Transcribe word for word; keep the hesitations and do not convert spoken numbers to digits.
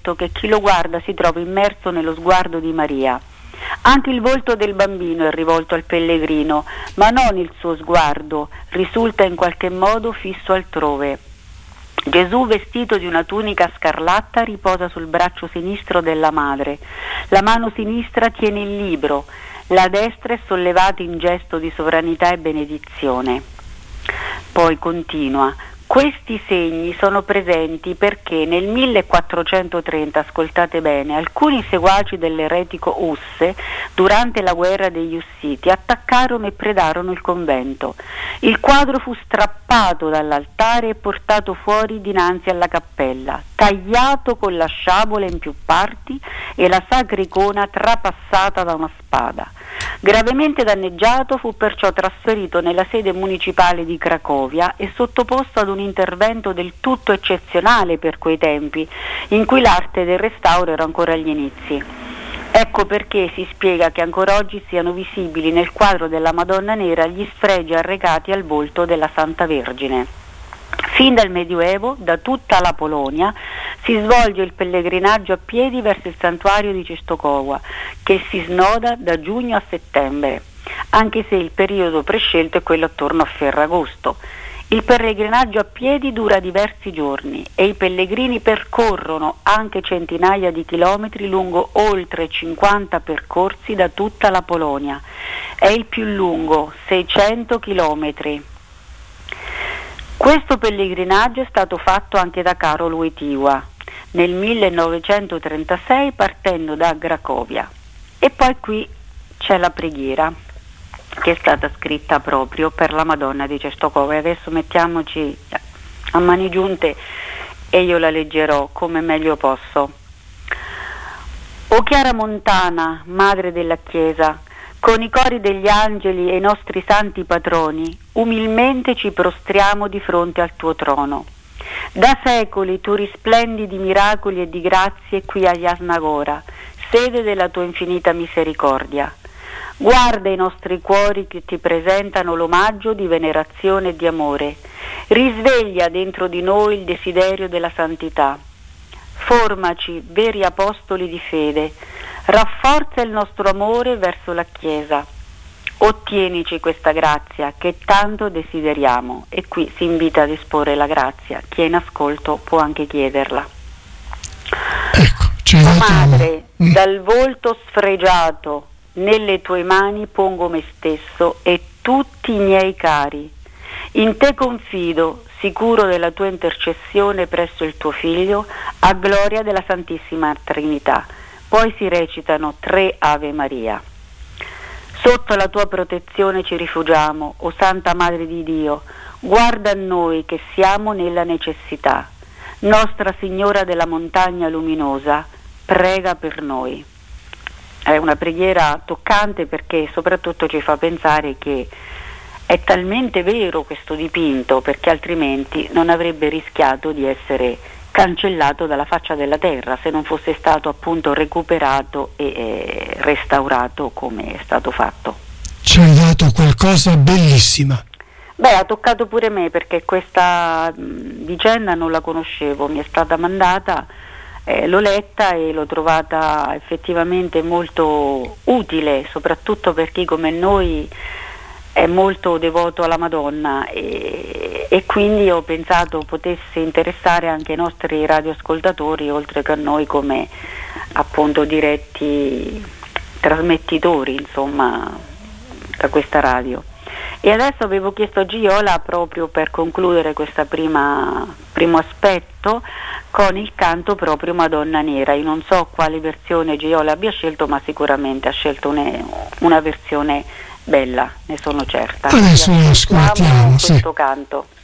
detto che chi lo guarda si trova immerso nello sguardo di Maria. Anche il volto del bambino è rivolto al pellegrino, ma non il suo sguardo, risulta in qualche modo fisso altrove. Gesù, vestito di una tunica scarlatta, riposa sul braccio sinistro della madre. La mano sinistra tiene il libro, la destra è sollevata in gesto di sovranità e benedizione. Poi continua: questi segni sono presenti perché nel millequattrocentotrenta, ascoltate bene, alcuni seguaci dell'eretico Husse, durante la guerra degli Ussiti, attaccarono e predarono il convento. Il quadro fu strappato dall'altare e portato fuori dinanzi alla cappella, tagliato con la sciabola in più parti e la sacra icona trapassata da una spada. Gravemente danneggiato, fu perciò trasferito nella sede municipale di Cracovia e sottoposto ad un intervento del tutto eccezionale per quei tempi, in cui l'arte del restauro era ancora agli inizi. Ecco perché si spiega che ancora oggi siano visibili nel quadro della Madonna Nera gli sfregi arrecati al volto della Santa Vergine. Fin dal Medioevo, da tutta la Polonia, si svolge il pellegrinaggio a piedi verso il santuario di Czestochowa, che si snoda da giugno a settembre, anche se il periodo prescelto è quello attorno a Ferragosto. Il pellegrinaggio a piedi dura diversi giorni e i pellegrini percorrono anche centinaia di chilometri lungo oltre cinquanta percorsi da tutta la Polonia. È il più lungo, seicento chilometri. Questo pellegrinaggio è stato fatto anche da Karol Wojtyła nel millenovecentotrentasei, partendo da Cracovia. E poi qui c'è la preghiera che è stata scritta proprio per la Madonna di Czestochowa. Adesso mettiamoci a mani giunte e io la leggerò come meglio posso. O Chiara Montana, Madre della Chiesa, con i cori degli angeli e i nostri santi patroni, umilmente ci prostriamo di fronte al tuo trono. Da secoli tu risplendi di miracoli e di grazie qui a Jasna Gora, sede della tua infinita misericordia. Guarda i nostri cuori che ti presentano l'omaggio di venerazione e di amore. Risveglia dentro di noi il desiderio della santità. Formaci veri apostoli di fede. Rafforza il nostro amore verso la Chiesa. Ottienici questa grazia che tanto desideriamo. E qui si invita ad esporre la grazia. Chi è in ascolto può anche chiederla. Ecco, oh Madre, dal volto sfregiato nelle tue mani pongo me stesso e tutti i miei cari. In te confido, sicuro della tua intercessione presso il tuo Figlio, a gloria della Santissima Trinità. Poi si recitano tre Ave Maria. Sotto la tua protezione ci rifugiamo, o Santa Madre di Dio, guarda a noi che siamo nella necessità. Nostra Signora della Montagna Luminosa, prega per noi. È una preghiera toccante perché soprattutto ci fa pensare che è talmente vero questo dipinto, perché altrimenti non avrebbe rischiato di essere cancellato dalla faccia della terra se non fosse stato appunto recuperato e eh, restaurato come è stato fatto. Ci hai dato qualcosa bellissima. Beh, ha toccato pure me perché questa mh, vicenda non la conoscevo, mi è stata mandata, eh, l'ho letta e l'ho trovata effettivamente molto utile, soprattutto per chi come noi è molto devoto alla Madonna e, e quindi ho pensato potesse interessare anche i nostri radioascoltatori, oltre che a noi come appunto diretti trasmettitori, insomma, da questa radio. E adesso avevo chiesto a Giola, proprio per concludere questo primo aspetto, con il canto proprio Madonna Nera. Io non so quale versione Giola abbia scelto, ma sicuramente ha scelto una, una versione bella, ne sono certa. Adesso lo ascoltiamo, questo sì. canto.